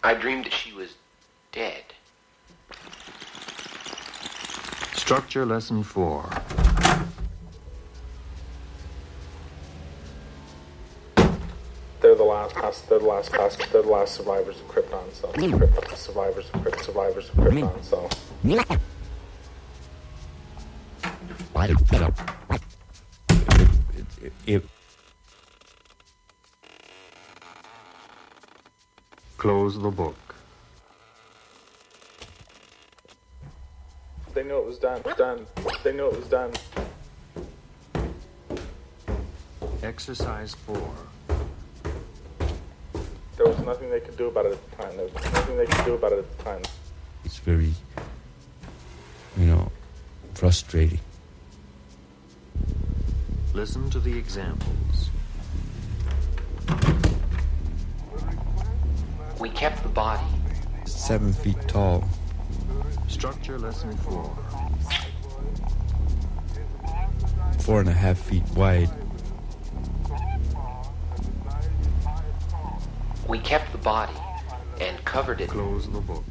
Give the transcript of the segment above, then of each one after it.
I dreamed that she was dead. Structure Lesson 4. They're the last survivors of Krypton, so survivors of Krypton, so Close the book. they knew it was done. They knew it was done. Exercise 4. There was nothing they could do about it at the time. It's very, frustrating. Listen to the examples. We kept the body. 7 feet tall. Structure Lesson 4. 4.5 feet wide. We kept the body and covered it Close the book.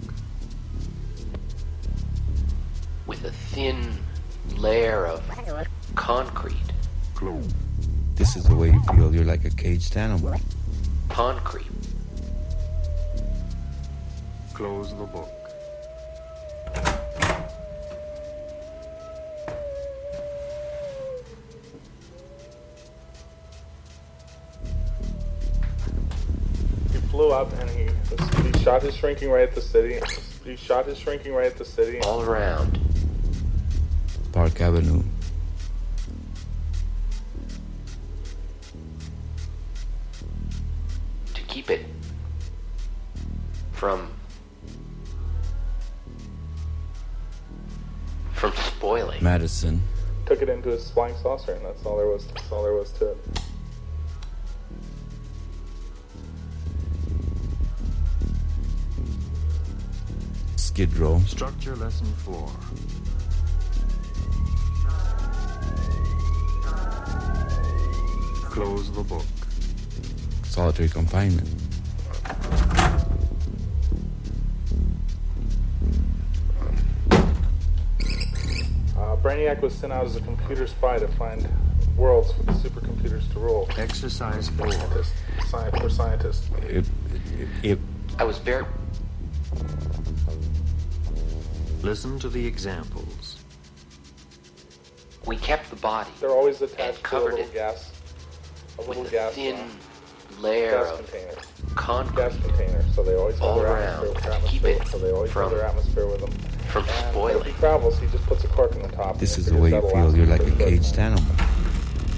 with a thin layer of concrete. Close. This is the way you feel. You're like a caged animal. Concrete. Close the book. He flew up and he shot his shrinking ray at the city. All around. Park Avenue. To keep it from spoiling. Madison. Took it into his flying saucer, and that's all there was to it. Skid Row. Structure Lesson 4. Close the book. Solitary confinement. Brainiac was sent out as a computer spy to find worlds for the supercomputers to rule. Exercise 4. Scientists. I was very... Listen to the examples. We kept the body They're always attached and to a covered little it gas, with a thin layer gas of container. concrete Gas container. So they always have all their around atmosphere, to keep it so they always have from their atmosphere with them. from And spoiling. if he travels, he just puts a cork in the top. This and is the figures way you that'll feel. last You're him like a pretty good. caged animal.